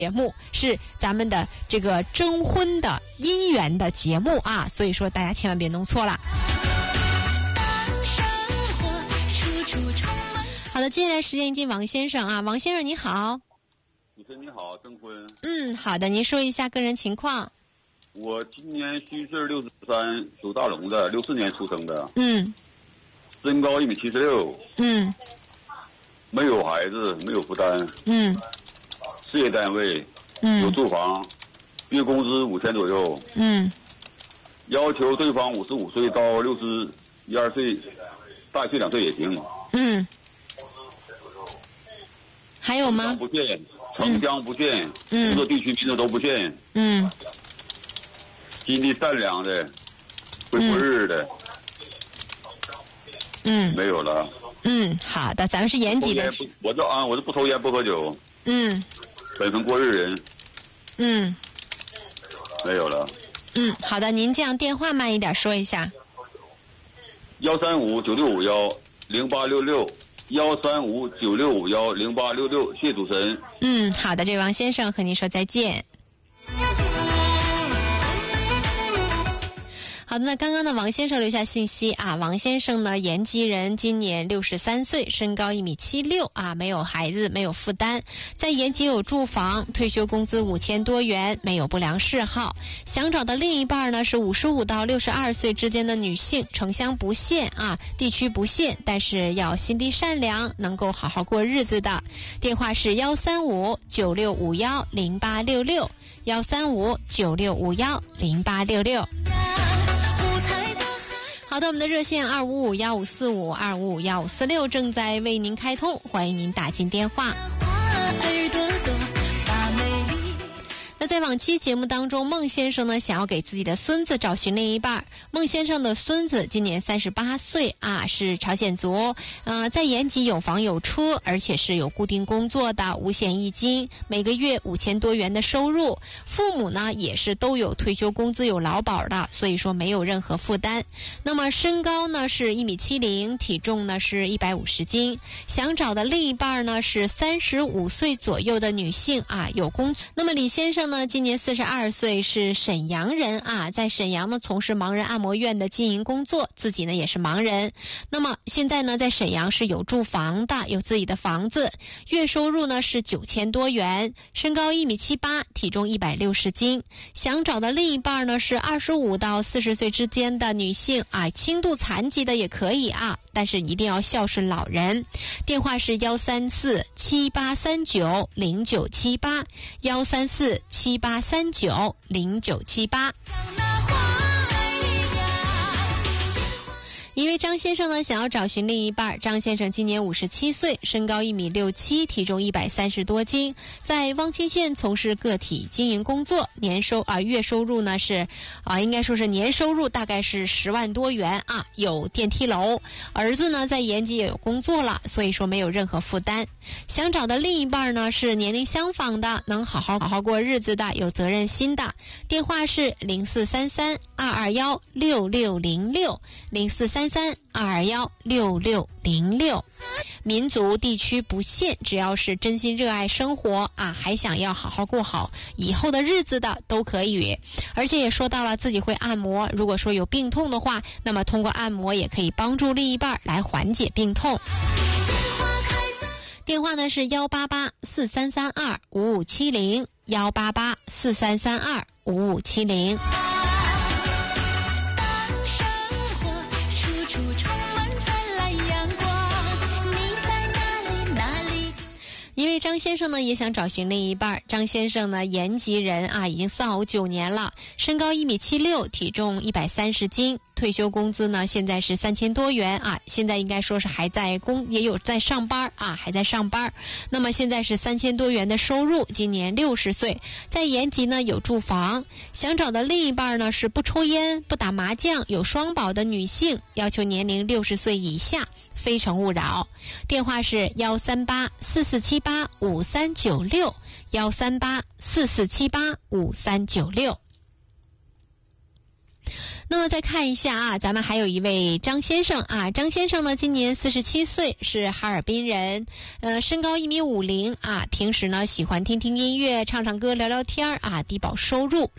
节目是咱们的这个征婚的姻缘的节目啊，所以说大家千万别弄错了。好的，接下来时间已经王先生啊，王先生你好。 主持人你好，征婚。 好的，您说一下个人情况。 我今年虚岁63，属大龙的，64年出生的。身高1.76米。没有孩子，没有负担。事业单位。有住房，月工资5000左右。要求对方55岁到61、2岁，大1岁2岁也行。 还有吗？ 城乡不限，工作地区民族都不限。心地善良的，会过日的。没有了。 好的，咱们是延吉的。 我是不抽烟不喝酒。本分过日人。没有了。 好的，您这样电话慢一点说一下。 135965106，13596510866，谢谢主持人。 好的，这位王先生和您说再见。好的，那刚刚的王先生留下信息啊，王先生呢，延吉人，今年63岁，身高1.76米啊，没有孩子，没有负担，在延吉有住房，退休工资5000多元，没有不良嗜好，想找的另一半呢是55到62岁之间的女性，城乡不限啊，地区不限，但是要心地善良，能够好好过日子的。电话是13596510866，13596510866。好的，我们的热线2551545，2551546正在为您开通，欢迎您打进电话。那在往期节目当中，孟先生呢想要给自己的孙子找寻另一半。孟先生的孙子今年38岁啊，是朝鲜族，在延吉有房有车，而且是有固定工作的，五险一金，每个月5000多元的收入。父母呢也是都有退休工资有劳保的，所以说没有任何负担。那么身高呢是1.70米，体重呢是150斤。想找的另一半呢是35岁左右的女性啊，有工作。那么李先生呢今年42岁，是沈阳人啊，在沈阳呢从事盲人按摩院的经营工作，自己呢也是盲人。那么现在呢在沈阳是有住房的，有自己的房子，月收入呢是9000多元，身高1.78米，体重160斤。想找的另一半呢是25到40岁之间的女性啊，轻度残疾的也可以啊，但是一定要孝顺老人。电话是13478390978，13478390978。一位张先生呢想要找寻另一半，张先生今年57岁，身高1.67米，体重130多斤，在汪清县从事个体经营工作，月收入呢是应该说是年收入大概是10万多元啊，有电梯楼。儿子呢在延吉也有工作了，所以说没有任何负担。想找的另一半呢是年龄相仿的，能好好过日子的，有责任心的。电话是0433226606，0433226606。民族地区不限，只要是真心热爱生活啊，还想要好好过好以后的日子的都可以。而且也说到了自己会按摩，如果说有病痛的话，那么通过按摩也可以帮助另一半来缓解病痛。电话呢是18843325570，18843325570。因为张先生呢也想找寻另一半，张先生呢延吉人啊，已经49年了，身高1.76米，体重130斤，退休工资呢现在是3000多元啊，现在应该说是也有在上班啊，还在上班。那么现在是3000多元的收入，今年60岁，在延吉呢有住房。想找的另一半呢是不抽烟、不打麻将、有双保的女性，要求年龄60岁以下，非诚勿扰。电话是13844785396，13844785396。 那么再看一下啊，咱们还有一位张先生啊，张先生呢今年47岁，是哈尔滨人，身高1.50米啊，平时呢喜欢听听音乐、唱唱歌、聊聊天啊，低保收入。